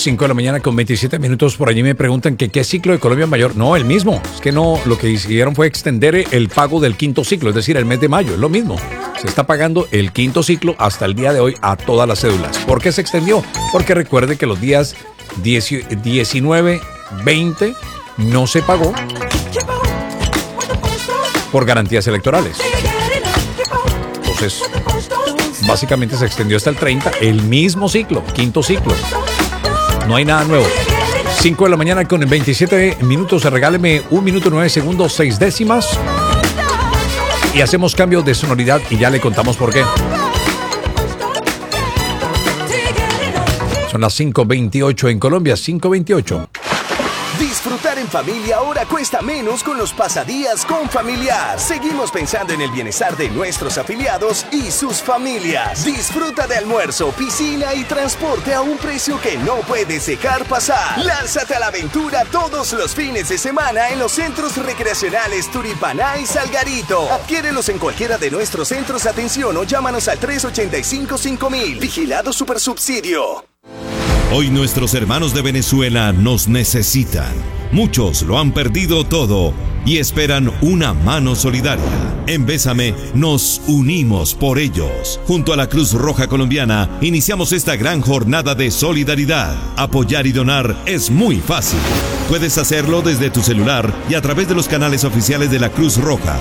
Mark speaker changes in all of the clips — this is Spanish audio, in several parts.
Speaker 1: 5 de la mañana con 27 minutos. Por allí me preguntan que qué ciclo de Colombia Mayor. No, el mismo. Es que no, lo que hicieron fue extender el pago del quinto ciclo, es decir, el mes de mayo. Es lo mismo. Se está pagando el quinto ciclo hasta el día de hoy a todas las cédulas. ¿Por qué se extendió? Porque recuerde que los días 19, 20 no se pagó por garantías electorales. Entonces, básicamente se extendió hasta el 30, el mismo ciclo, quinto ciclo. No hay nada nuevo. 5 de la mañana con 27 minutos. Regáleme 1 minuto 9 segundos 6 décimas. Y hacemos cambio de sonoridad y ya le contamos por qué. Son las 5:28 en Colombia, 5:28.
Speaker 2: Disfrutar en familia ahora cuesta menos con los pasadías con Familiar. Seguimos pensando en el bienestar de nuestros afiliados y sus familias. Disfruta de almuerzo, piscina y transporte a un precio que no puedes dejar pasar. Lánzate a la aventura todos los fines de semana en los centros recreacionales Turipaná y Salgarito. Adquiérelos en cualquiera de nuestros centros de atención o llámanos al 385-5000. Vigilado Supersubsidio.
Speaker 3: Hoy nuestros hermanos de Venezuela nos necesitan. Muchos lo han perdido todo y esperan una mano solidaria. En Bésame nos unimos por ellos. Junto a la Cruz Roja Colombiana iniciamos esta gran jornada de solidaridad. Apoyar y donar es muy fácil. Puedes hacerlo desde tu celular y a través de los canales oficiales de la Cruz Roja,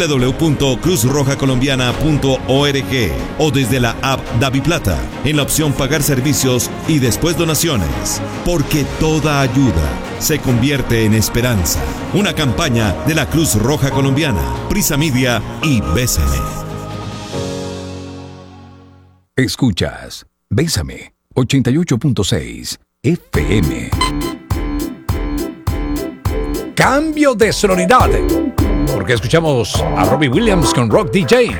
Speaker 3: www.cruzrojacolombiana.org o desde la app DaviPlata, en la opción Pagar servicios y después donaciones. Porque toda ayuda se convierte en esperanza. Una campaña de la Cruz Roja Colombiana, Prisa Media y Bésame.
Speaker 1: Escuchas Bésame 88.6 FM. Cambio de sonoridad, porque escuchamos a Robbie Williams con Rock DJ.